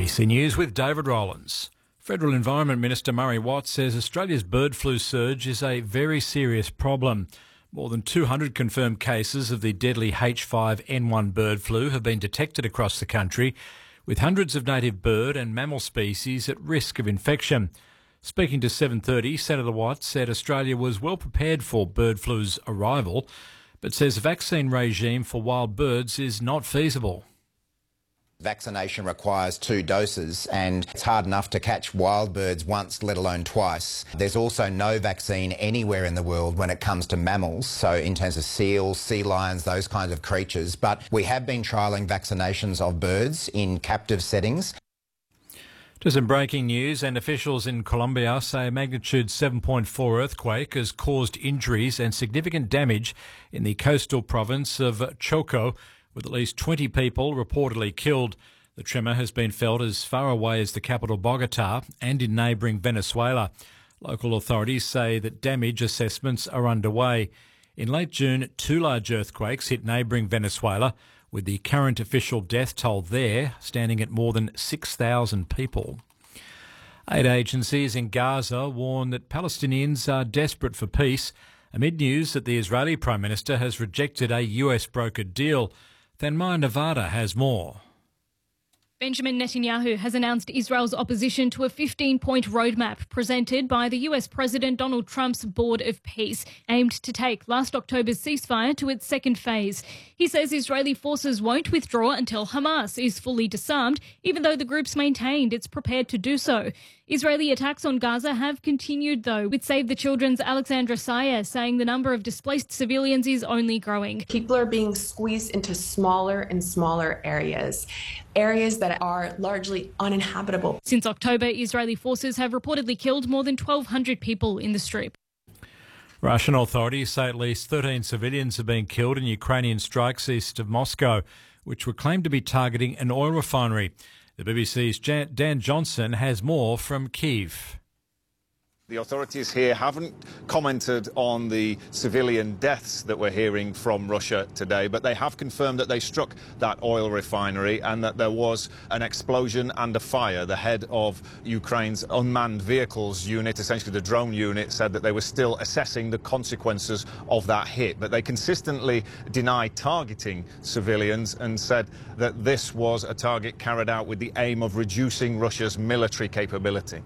ABC News with David Rowlands. Federal Environment Minister Murray Watt says Australia's bird flu surge is a very serious problem. More than 200 confirmed cases of the deadly H5N1 bird flu have been detected across the country, with hundreds of native bird and mammal species at risk of infection. Speaking to 7:30, Senator Watt said Australia was well prepared for bird flu's arrival, but says a vaccine regime for wild birds is not feasible. Vaccination requires 2 doses and it's hard enough to catch wild birds once, let alone twice. There's also no vaccine anywhere in the world when it comes to mammals, so in terms of seals, sea lions, those kinds of creatures. But we have been trialling vaccinations of birds in captive settings. To some breaking news, and officials in Colombia say a magnitude 7.4 earthquake has caused injuries and significant damage in the coastal province of Choco, with at least 20 people reportedly killed. The tremor has been felt as far away as the capital Bogota and in neighbouring Venezuela. Local authorities say that damage assessments are underway. In late June, 2 large earthquakes hit neighbouring Venezuela, with the current official death toll there standing at more than 6,000 people. Aid agencies in Gaza warn that Palestinians are desperate for peace amid news that the Israeli Prime Minister has rejected a US brokered deal. Thanmaya Nevada has more. Benjamin Netanyahu has announced Israel's opposition to a 15-point roadmap presented by the US President Donald Trump's Board of Peace, aimed to take last October's ceasefire to its second phase. He says Israeli forces won't withdraw until Hamas is fully disarmed, even though the group's maintained it's prepared to do so. Israeli attacks on Gaza have continued, though, with Save the Children's Alexandra Sayer saying the number of displaced civilians is only growing. People are being squeezed into smaller and smaller areas that are largely uninhabitable. Since October, Israeli forces have reportedly killed more than 1,200 people in the Strip. Russian authorities say at least 13 civilians have been killed in Ukrainian strikes east of Moscow, which were claimed to be targeting an oil refinery. The BBC's Dan Johnson has more from Kyiv. The authorities here haven't commented on the civilian deaths that we're hearing from Russia today, but they have confirmed that they struck that oil refinery and that there was an explosion and a fire. The head of Ukraine's unmanned vehicles unit, essentially the drone unit, said that they were still assessing the consequences of that hit. But they consistently deny targeting civilians and said that this was a target carried out with the aim of reducing Russia's military capability.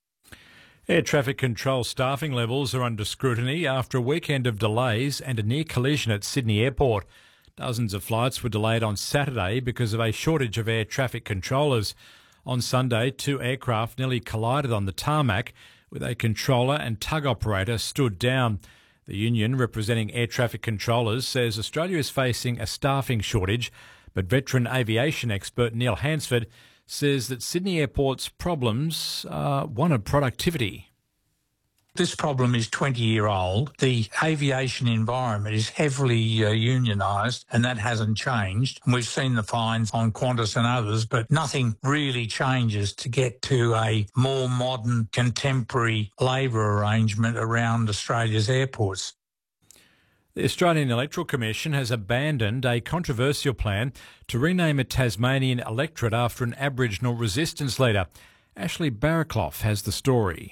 Air traffic control staffing levels are under scrutiny after a weekend of delays and a near collision at Sydney Airport. Dozens of flights were delayed on Saturday because of a shortage of air traffic controllers. On Sunday, 2 aircraft nearly collided on the tarmac, with a controller and tug operator stood down. The union representing air traffic controllers says Australia is facing a staffing shortage, but veteran aviation expert Neil Hansford says that Sydney Airport's problems are one of productivity. This problem is 20-year-old. The aviation environment is heavily unionised, and that hasn't changed. And we've seen the fines on Qantas and others, but nothing really changes to get to a more modern, contemporary labour arrangement around Australia's airports. The Australian Electoral Commission has abandoned a controversial plan to rename a Tasmanian electorate after an Aboriginal resistance leader. Ashley Barraclough has the story.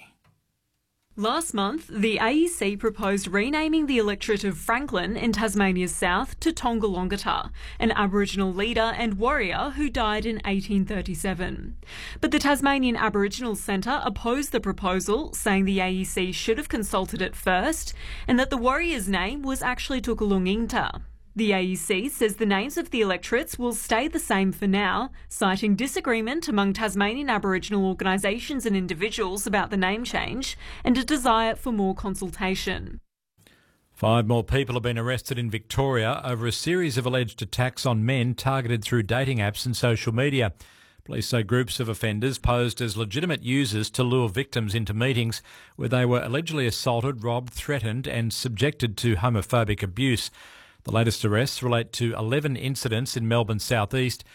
Last month, the AEC proposed renaming the electorate of Franklin in Tasmania's south to Tongalongata, an Aboriginal leader and warrior who died in 1837. But the Tasmanian Aboriginal Centre opposed the proposal, saying the AEC should have consulted it first and that the warrior's name was actually Tukulungingta. The AEC says the names of the electorates will stay the same for now, citing disagreement among Tasmanian Aboriginal organisations and individuals about the name change and a desire for more consultation. 5 more people have been arrested in Victoria over a series of alleged attacks on men targeted through dating apps and social media. Police say groups of offenders posed as legitimate users to lure victims into meetings where they were allegedly assaulted, robbed, threatened and subjected to homophobic abuse. The latest arrests relate to 11 incidents in Melbourne's southeast,